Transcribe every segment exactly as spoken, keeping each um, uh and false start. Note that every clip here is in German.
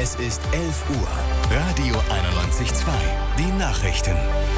Es ist elf Uhr. Radio einundneunzig Komma zwei. Die Nachrichten.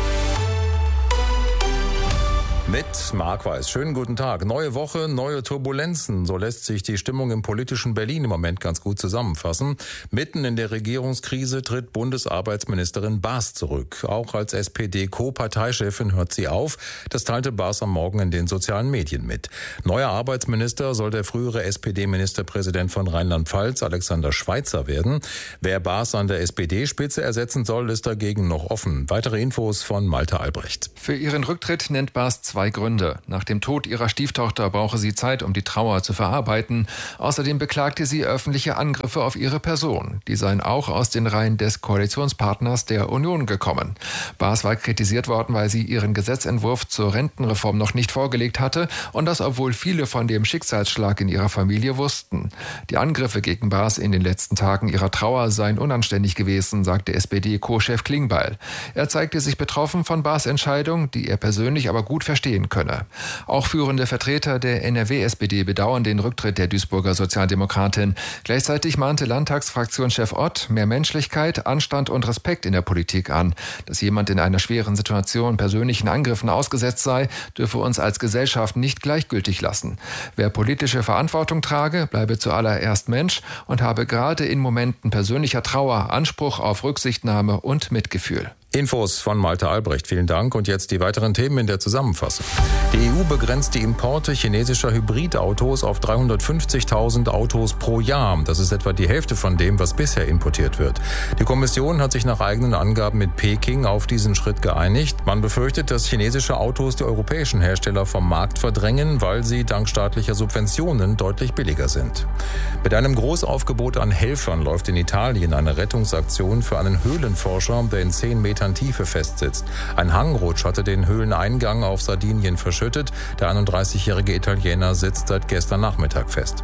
Mit Marc Weiß. Schönen guten Tag. Neue Woche, neue Turbulenzen. So lässt sich die Stimmung im politischen Berlin im Moment ganz gut zusammenfassen. Mitten in der Regierungskrise tritt Bundesarbeitsministerin Baas zurück. Auch als S P D-Co-Parteichefin hört sie auf. Das teilte Baas am Morgen in den sozialen Medien mit. Neuer Arbeitsminister soll der frühere S P D-Ministerpräsident von Rheinland-Pfalz, Alexander Schweitzer, werden. Wer Baas an der S P D-Spitze ersetzen soll, ist dagegen noch offen. Weitere Infos von Malte Albrecht. Für ihren Rücktritt nennt Baas zwei Gründe. Nach dem Tod ihrer Stieftochter brauche sie Zeit, um die Trauer zu verarbeiten. Außerdem beklagte sie öffentliche Angriffe auf ihre Person. Die seien auch aus den Reihen des Koalitionspartners der Union gekommen. Baas war kritisiert worden, weil sie ihren Gesetzentwurf zur Rentenreform noch nicht vorgelegt hatte und das, obwohl viele von dem Schicksalsschlag in ihrer Familie wussten. Die Angriffe gegen Baas in den letzten Tagen ihrer Trauer seien unanständig gewesen, sagte S P D-Co-Chef Klingbeil. Er zeigte sich betroffen von Baas' Entscheidung, die er persönlich aber gut verstehen könne. Auch führende Vertreter der N R W-S P D bedauern den Rücktritt der Duisburger Sozialdemokratin. Gleichzeitig mahnte Landtagsfraktionschef Ott mehr Menschlichkeit, Anstand und Respekt in der Politik an. Dass jemand in einer schweren Situation persönlichen Angriffen ausgesetzt sei, dürfe uns als Gesellschaft nicht gleichgültig lassen. Wer politische Verantwortung trage, bleibe zuallererst Mensch und habe gerade in Momenten persönlicher Trauer Anspruch auf Rücksichtnahme und Mitgefühl. Infos von Malte Albrecht. Vielen Dank. Und jetzt die weiteren Themen in der Zusammenfassung. Die E U begrenzt die Importe chinesischer Hybridautos auf dreihundertfünfzigtausend Autos pro Jahr. Das ist etwa die Hälfte von dem, was bisher importiert wird. Die Kommission hat sich nach eigenen Angaben mit Peking auf diesen Schritt geeinigt. Man befürchtet, dass chinesische Autos die europäischen Hersteller vom Markt verdrängen, weil sie dank staatlicher Subventionen deutlich billiger sind. Mit einem Großaufgebot an Helfern läuft in Italien eine Rettungsaktion für einen Höhlenforscher, der in zehn Metern Tiefe festsitzt. Ein Hangrutsch hatte den Höhleneingang auf Sardinien verschüttet. Der einunddreißigjährige Italiener sitzt seit gestern Nachmittag fest.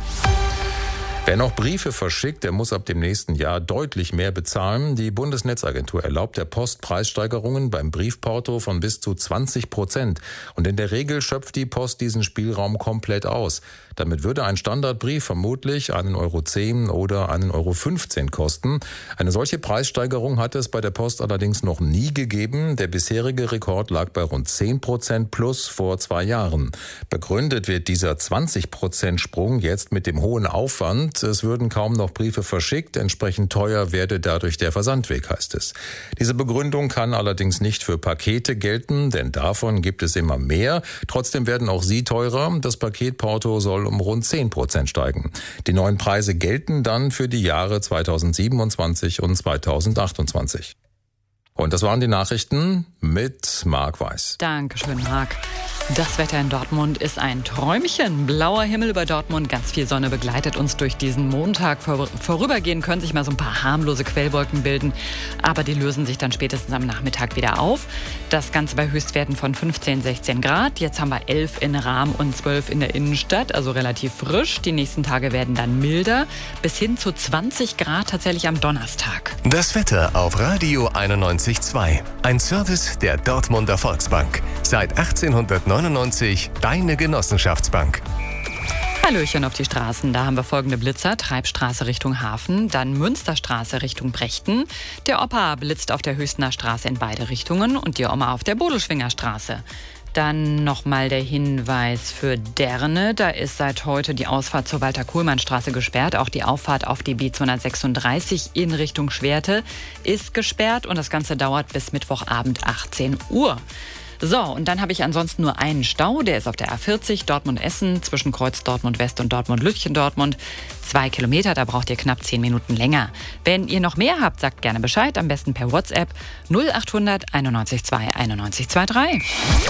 Wer noch Briefe verschickt, der muss ab dem nächsten Jahr deutlich mehr bezahlen. Die Bundesnetzagentur erlaubt der Post Preissteigerungen beim Briefporto von bis zu zwanzig Prozent. Und in der Regel schöpft die Post diesen Spielraum komplett aus. Damit würde ein Standardbrief vermutlich einen Euro zehn oder einen Euro fünfzehn kosten. Eine solche Preissteigerung hat es bei der Post allerdings noch nie gegeben. Der bisherige Rekord lag bei rund zehn Prozent plus vor zwei Jahren. Begründet wird dieser zwanzig Prozent Sprung jetzt mit dem hohen Aufwand. Es würden kaum noch Briefe verschickt, entsprechend teuer werde dadurch der Versandweg, heißt es. Diese Begründung kann allerdings nicht für Pakete gelten, denn davon gibt es immer mehr. Trotzdem werden auch sie teurer. Das Paketporto soll um rund zehn Prozent steigen. Die neuen Preise gelten dann für die Jahre zweitausendsiebenundzwanzig und zweitausendachtundzwanzig. Und das waren die Nachrichten mit Marc Weiß. Dankeschön, Marc. Das Wetter in Dortmund ist ein Träumchen. Blauer Himmel über Dortmund, ganz viel Sonne begleitet uns durch diesen Montag. Vor, vorübergehend können sich mal so ein paar harmlose Quellwolken bilden, aber die lösen sich dann spätestens am Nachmittag wieder auf. Das Ganze bei Höchstwerten von fünfzehn, sechzehn Grad. Jetzt haben wir elf in Rahm und zwölf in der Innenstadt, also relativ frisch. Die nächsten Tage werden dann milder, bis hin zu zwanzig Grad tatsächlich am Donnerstag. Das Wetter auf Radio einundneunzig Komma zwei. Ein Service der Dortmunder Volksbank. Seit achtzehnhundertneunundneunzig deine Genossenschaftsbank. Hallöchen auf die Straßen, da haben wir folgende Blitzer. Treibstraße Richtung Hafen, dann Münsterstraße Richtung Brechten. Der Opa blitzt auf der Hüstener Straße in beide Richtungen und die Oma auf der Bodelschwinger Straße. Dann nochmal der Hinweis für Derne. Da ist seit heute die Ausfahrt zur Walter-Kohlmann-Straße gesperrt. Auch die Auffahrt auf die B zweihundertsechsunddreißig in Richtung Schwerte ist gesperrt. Und das Ganze dauert bis Mittwochabend achtzehn Uhr. So, und dann habe ich ansonsten nur einen Stau. Der ist auf der A vierzig Dortmund-Essen zwischen Kreuz Dortmund-West und Dortmund-Lütchen-Dortmund. Zwei Kilometer, da braucht ihr knapp zehn Minuten länger. Wenn ihr noch mehr habt, sagt gerne Bescheid. Am besten per WhatsApp null achthundert einundneunzig zwei einundneunzig dreiundzwanzig.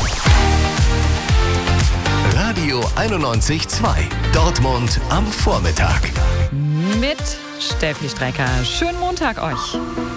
Radio einundneunzig Komma zwei. Dortmund am Vormittag. Mit Steffi Strecker. Schönen Montag euch.